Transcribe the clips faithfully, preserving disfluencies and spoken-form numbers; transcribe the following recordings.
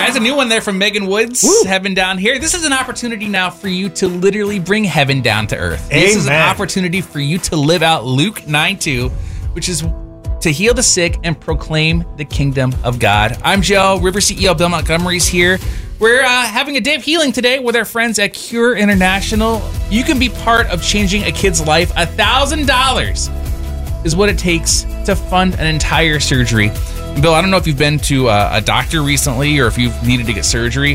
guys, a new one there from Megan Woods, Woo. Heaven Down Here. This is an opportunity now for you to literally bring heaven down to earth. Amen. This is an opportunity for you to live out Luke nine two, which is to heal the sick and proclaim the kingdom of God. I'm Joe, River C E O Bill Montgomery's here. We're uh, having a day of healing today with our friends at Cure International. You can be part of changing a kid's life. one thousand dollars is what it takes to fund an entire surgery. Bill, I don't know if you've been to a, a doctor recently or if you've needed to get surgery.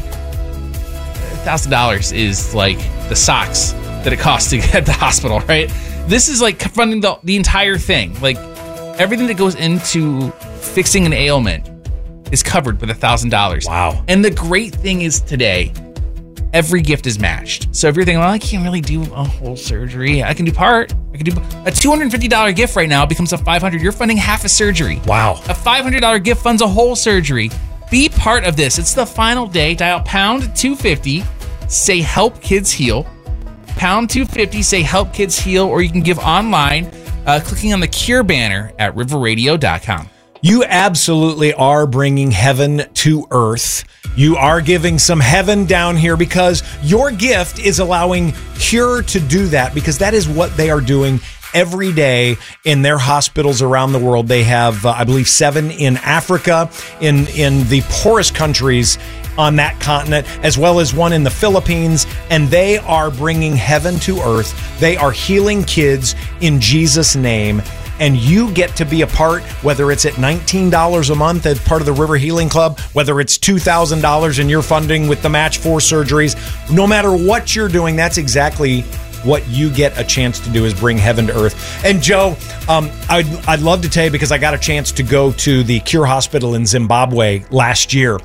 one thousand dollars is like the socks that it costs to get at the hospital, right? This is like funding the, the entire thing. Like everything that goes into fixing an ailment is covered with one thousand dollars. Wow. And the great thing is today, every gift is matched. So if you're thinking, well, I can't really do a whole surgery, I can do part. I can do a two hundred fifty dollars gift right now becomes a five hundred dollars. You're funding half a surgery. Wow. A five hundred dollars gift funds a whole surgery. Be part of this. It's the final day. Dial pound two fifty, say help kids heal. Pound two fifty, say help kids heal, or you can give online uh, clicking on the Cure banner at river radio dot com. You absolutely are bringing heaven to earth. You are giving some heaven down here because your gift is allowing Cure to do that, because that is what they are doing every day in their hospitals around the world. They have, uh, I believe, seven in Africa, in, in the poorest countries on that continent, as well as one in the Philippines, and they are bringing heaven to earth. They are healing kids in Jesus' name. And you get to be a part, whether it's at nineteen dollars a month as part of the River Healing Club, whether it's two thousand dollars and you're funding with the match for surgeries. No matter what you're doing, that's exactly what you get a chance to do, is bring heaven to earth. And Joe, um, I'd, I'd love to tell you, because I got a chance to go to the Cure Hospital in Zimbabwe last year.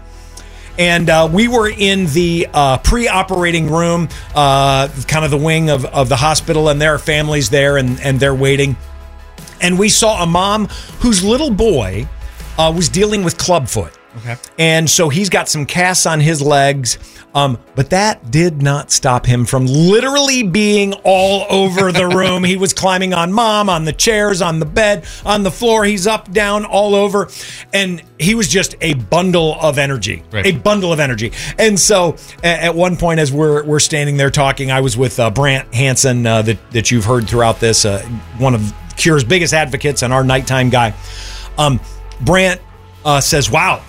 And uh, we were in the uh, pre-operating room, uh, kind of the wing of, of the hospital, and there are families there, and, and they're waiting. And we saw a mom whose little boy uh, was dealing with clubfoot. Okay. And so he's got some casts on his legs. Um, but that did not stop him from literally being all over the room. He was climbing on mom, on the chairs, on the bed, on the floor. He's up, down, all over. And he was just a bundle of energy, right. a bundle of energy. And so at, at one point, as we're we're standing there talking, I was with uh, Brant Hansen, uh, that, that you've heard throughout this, uh, one of Cure's biggest advocates and our nighttime guy. Um, Brant uh, says, wow,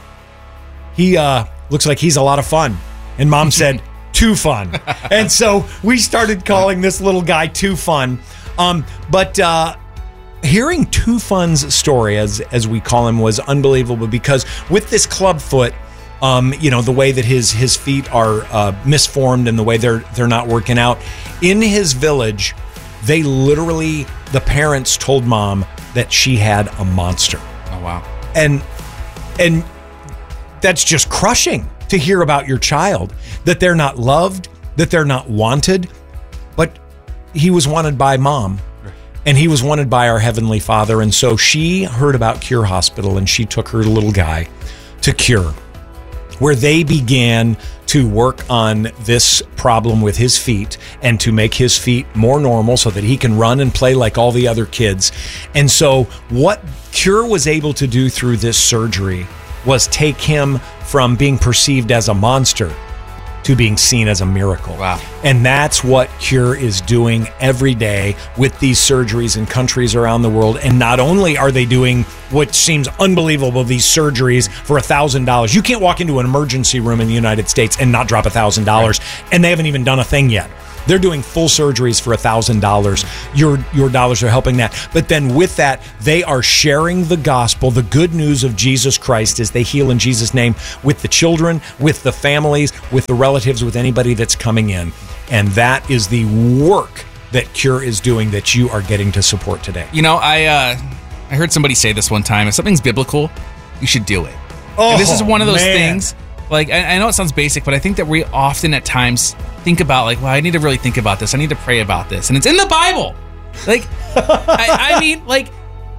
he uh, looks like he's a lot of fun. And mom said, too fun. And so we started calling this little guy Too Fun. Um, but uh, hearing Too Fun's story, as as we call him, was unbelievable, because with this club foot, um, you know, the way that his his feet are uh, misformed and the way they're they're not working out, in his village, they literally, the parents told mom that she had a monster. Oh, wow. And and that's just crushing to hear about your child, that they're not loved, that they're not wanted. But he was wanted by mom, and he was wanted by our Heavenly Father. And so she heard about Cure Hospital, and she took her little guy to Cure, where they began to work on this problem with his feet and to make his feet more normal so that he can run and play like all the other kids. And so what Cure was able to do through this surgery was take him from being perceived as a monster to being seen as a miracle. Wow. And that's what Cure is doing every day with these surgeries in countries around the world. And not only are they doing what seems unbelievable, these surgeries for one thousand dollars. You can't walk into an emergency room in the United States and not drop one thousand dollars. Right. And they haven't even done a thing yet. They're doing full surgeries for one thousand dollars. Your your dollars are helping that. But then with that, they are sharing the gospel, the good news of Jesus Christ, as they heal in Jesus' name, with the children, with the families, with the relatives, with anybody that's coming in. And that is the work that Cure is doing that you are getting to support today. You know, I uh, I heard somebody say this one time. If something's biblical, you should do it. Oh, and this is one of those man. things. Like, I, I know it sounds basic, but I think that we often at times think about, like, well, I need to really think about this. I need to pray about this. And it's in the Bible. Like, I, I mean, like,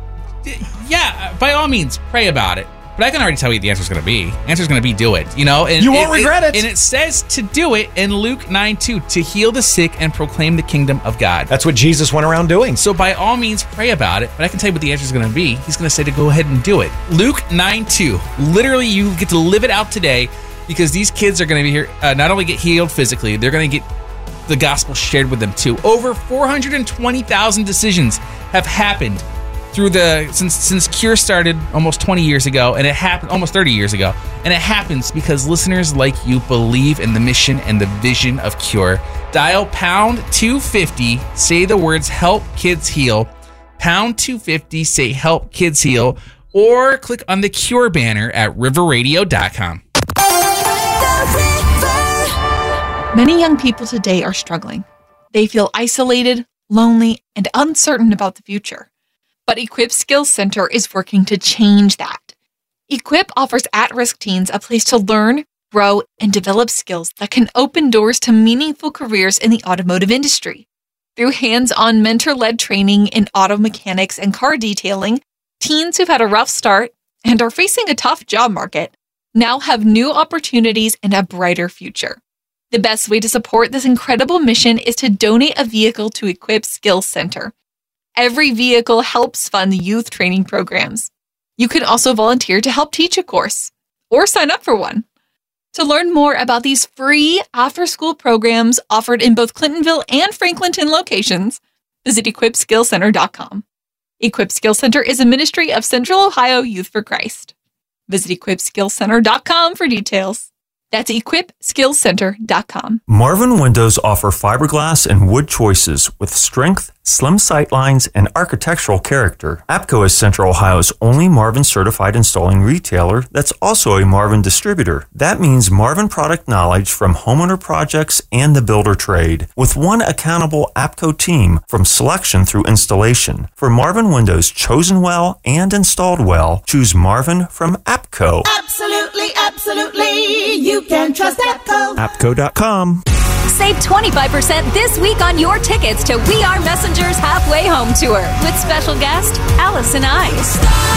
yeah, by all means, pray about it. But I can already tell you what the answer's going to be. The answer's going to be do it, you know? And you won't it, regret it. And it says to do it in Luke nine two, to heal the sick and proclaim the kingdom of God. That's what Jesus went around doing. So by all means, pray about it. But I can tell you what the answer's going to be. He's going to say to go ahead and do it. Luke nine two. Literally, you get to live it out today. because these kids are going to be here, uh, not only get healed physically, they're going to get the gospel shared with them too. Over four hundred twenty thousand decisions have happened through the since since Cure started almost twenty years ago, and it happened almost thirty years ago, and it happens because listeners like you believe in the mission and the vision of Cure. Dial pound two fifty, say the words "Help Kids Heal," pound two fifty, say "Help Kids Heal," or click on the Cure banner at river radio dot com. Many young people today are struggling. They feel isolated, lonely, and uncertain about the future. But Equip Skills Center is working to change that. Equip offers at-risk teens a place to learn, grow, and develop skills that can open doors to meaningful careers in the automotive industry. Through hands-on mentor-led training in auto mechanics and car detailing, teens who've had a rough start and are facing a tough job market now have new opportunities and a brighter future. The best way to support this incredible mission is to donate a vehicle to Equip Skills Center. Every vehicle helps fund youth training programs. You can also volunteer to help teach a course or sign up for one. To learn more about these free after-school programs offered in both Clintonville and Franklinton locations, visit equip skills center dot com. Equip Skills Center is a ministry of Central Ohio Youth for Christ. Visit equip skills center dot com for details. That's equip skills center dot com. Marvin Windows offer fiberglass and wood choices with strength, slim sight lines, and architectural character. APCO is Central Ohio's only Marvin certified installing retailer that's also a Marvin distributor. That means Marvin product knowledge from homeowner projects and the builder trade, with one accountable APCO team from selection through installation. For Marvin Windows chosen well and installed well, choose Marvin from APCO. Absolutely, absolutely. You can trust APCO. APCO dot com. Save twenty-five percent this week on your tickets to We Are Messengers Halfway Home Tour with special guest Allison Ice.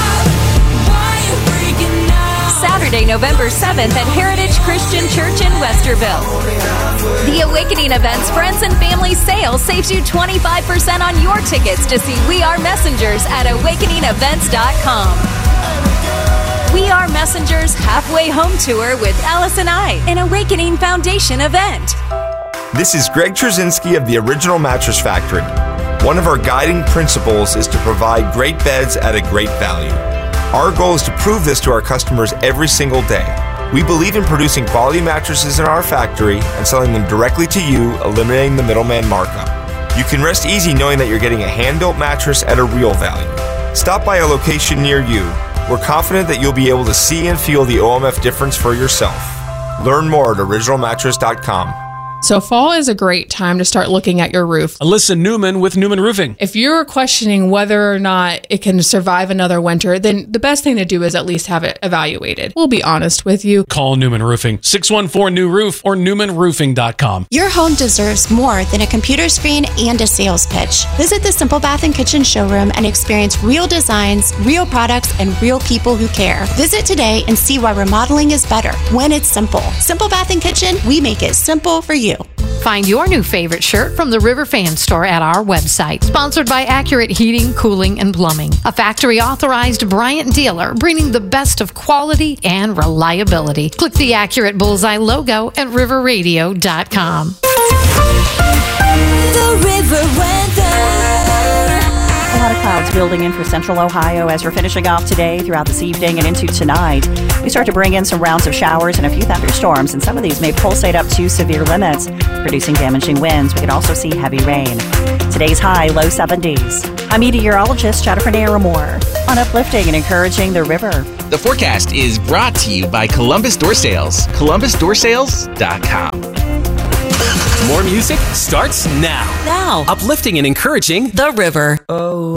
Saturday, November seventh at Heritage Christian Church in Westerville. The Awakening Events Friends and Family Sale saves you twenty-five percent on your tickets to see We Are Messengers at awakening events dot com. We Are Messengers Halfway Home Tour with Allison I, an Awakening Foundation event. This is Greg Trzynski of the Original Mattress Factory. One of our guiding principles is to provide great beds at a great value. Our goal is to prove this to our customers every single day. We believe in producing quality mattresses in our factory and selling them directly to you, eliminating the middleman markup. You can rest easy knowing that you're getting a hand-built mattress at a real value. Stop by a location near you. We're confident that you'll be able to see and feel the O M F difference for yourself. Learn more at original mattress dot com. So fall is a great time to start looking at your roof. Alyssa Newman with Newman Roofing. If you're questioning whether or not it can survive another winter, then the best thing to do is at least have it evaluated. We'll be honest with you. Call Newman Roofing, six one four new roof or newman roofing dot com. Your home deserves more than a computer screen and a sales pitch. Visit the Simple Bath and Kitchen showroom and experience real designs, real products, and real people who care. Visit today and see why remodeling is better when it's simple. Simple Bath and Kitchen, we make it simple for you. Find your new favorite shirt from the River Fan Store at our website. Sponsored by Accurate Heating, Cooling, and Plumbing, a factory-authorized Bryant dealer bringing the best of quality and reliability. Click the Accurate Bullseye logo at river radio dot com. The River Weather. A lot of clouds building in for Central Ohio as we're finishing off today, throughout this evening, and into tonight. We start to bring in some rounds of showers and a few thunderstorms, and some of these may pulsate up to severe limits, producing damaging winds. We can also see heavy rain. Today's high, low seventies. I'm meteorologist Jennifer Naramore on Uplifting and Encouraging the River. The forecast is brought to you by Columbus Door Sales, columbus door sales dot com. More music starts now. Now. Uplifting and encouraging the river. Oh.